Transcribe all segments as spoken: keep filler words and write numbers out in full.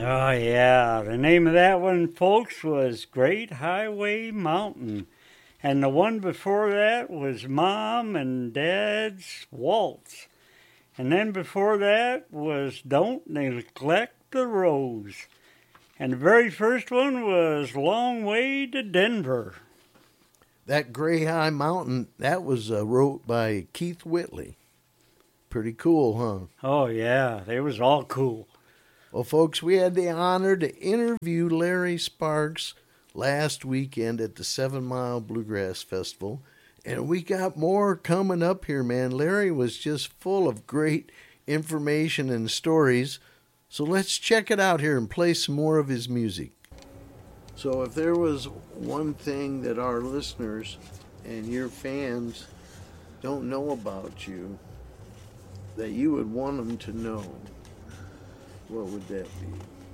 Oh, yeah. The name of that one, folks, was Great Highway Mountain. And the one before that was Mom and Dad's Waltz. And then before that was Don't Neglect the Rose. And the very first one was Long Way to Denver. That Gray High Mountain, that was uh, wrote by Keith Whitley. Pretty cool, huh? Oh, yeah. They was all cool. Well, folks, we had the honor to interview Larry Sparks last weekend at the Seven Mile Bluegrass Festival. And we got more coming up here, man. Larry was just full of great information and stories. So let's check it out here and play some more of his music. So if there was one thing that our listeners and your fans don't know about you that you would want them to know, what would that be?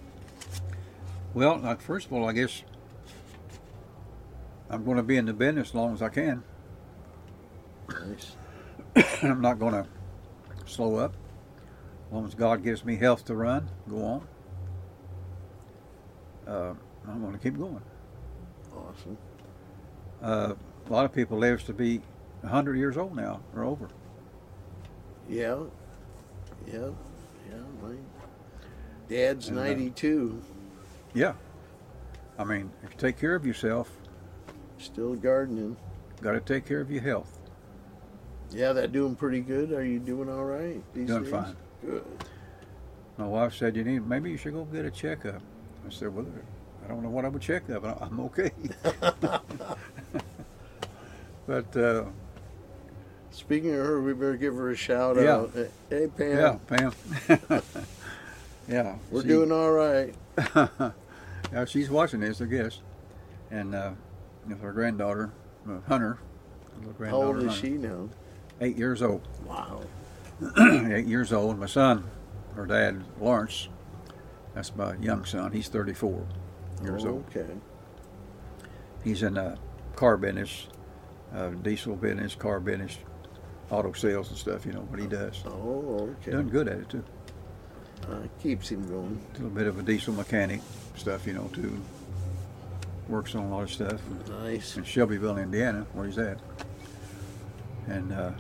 Well, like, first of all, I guess I'm going to be in the business as long as I can. Nice. I'm not going to slow up. As long as God gives me health to run, go on. Uh, I'm going to keep going. Awesome. Uh, a lot of people live to be one hundred years old now or over. Yeah. Yeah. Yeah. My dad's And, uh, ninety-two. Yeah. I mean, if you take care of yourself, Still gardening. got to take care of your health. Yeah, that doing pretty good. Are you doing all right these Doing days? fine. Good. My wife said, "You need maybe you should go get a checkup." I said, "Well, I don't know what I would check up. but I'm okay." But uh, Speaking of her, we better give her a shout Yeah. out. Hey, Pam. yeah, Pam. Yeah, We're she- doing all right. Yeah, she's watching this, I guess. And uh, with her granddaughter, uh, Hunter. Little How granddaughter, old is Hunter, she now? Eight years old. Wow. Eight years old. My son, her dad, Lawrence, that's my young son. He's thirty-four years oh, old. Okay. He's in the car business, uh, diesel business, car business, auto sales and stuff, you know, what he does. Oh, okay. Doing good at it, too. Uh, keeps him going. A little bit of a diesel mechanic stuff, you know, too. Works on a lot of stuff. Nice. In Shelbyville, Indiana, where he's at. And, uh,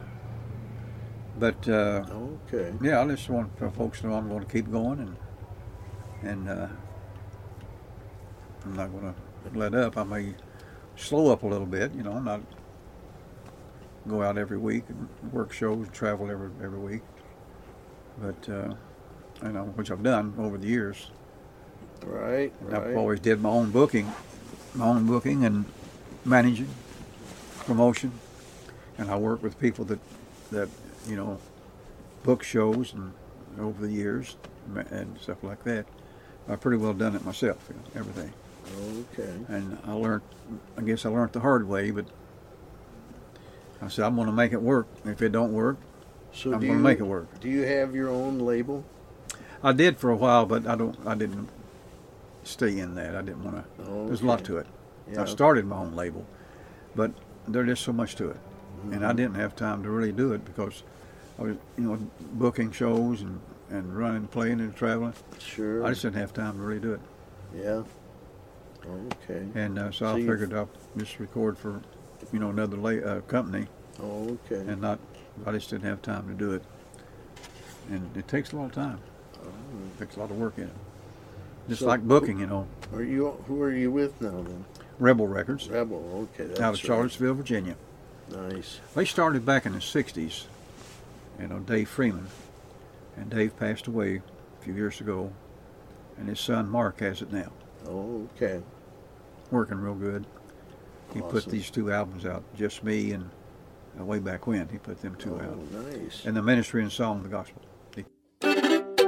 but, uh, Okay. yeah, I just want folks to know I'm going to keep going, and, and, uh, I'm not going to let up. I may slow up a little bit, you know, I'm not go out every week and work shows, travel every, every week. But, uh, you know, which I've done over the years. Right. And Right. I've always did my own booking, my own booking and managing, promotion, and I work with people that, that you know, book shows and over the years and stuff like that. I've pretty well done it myself, you know, everything. Okay. And I learned, I guess I learned the hard way, but I said I'm going to make it work. If it don't work, So I'm do going you, to make it work. Do you have your own label? I did for a while, but I don't. I didn't stay in that. I didn't want to. Okay. There's a lot to it. Yeah. I started my own label, but there's just so much to it, Mm-hmm. and I didn't have time to really do it because I was, you know, booking shows and, and running, playing, and traveling. Sure. I just didn't have time to really do it, Yeah. Okay. and uh, so, So I you've- figured I'll just record for, you know, another la- uh, company, Okay. and not. I just didn't have time to do it, and it takes a lot of time. It takes a lot of work in it. Just So- like booking, you know, Are you? Who are you with now then? Rebel Records Rebel. Okay. That's out of right. Charlottesville, Virginia. Nice. They started back in the sixties, you know, Dave Freeman. And Dave passed away a few years ago, and his son Mark has it now, Oh, okay. working real good. He put Awesome. these two albums out, Just Me and uh, way back when, he put them two Oh, out. nice. And the Ministry and Song of the Gospel.